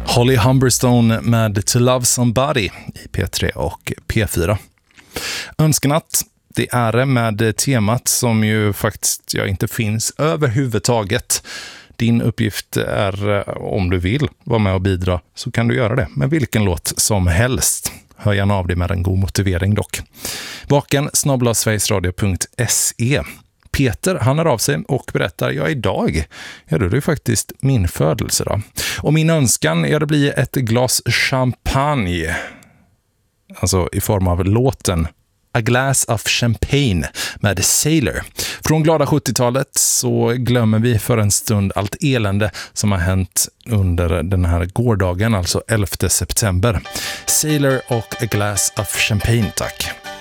Holly Humberstone med To Love Somebody i P3 och P4. Önskenatt, det är det med temat som ju faktiskt inte finns överhuvudtaget. Din uppgift är, om du vill vara med och bidra, så kan du göra det med vilken låt som helst. Hör gärna av dig med en god motivering dock. vaken@sverigesradio.se. Peter, han hör av sig och berättar, idag, då är det faktiskt min födelsedag. Och min önskan, det blir ett glas champagne. Alltså i form av låten A Glass of Champagne med Sailor. Från glada 70-talet så glömmer vi för en stund allt elände som har hänt under den här gårdagen, alltså 11 september. Sailor och A Glass of Champagne, tack.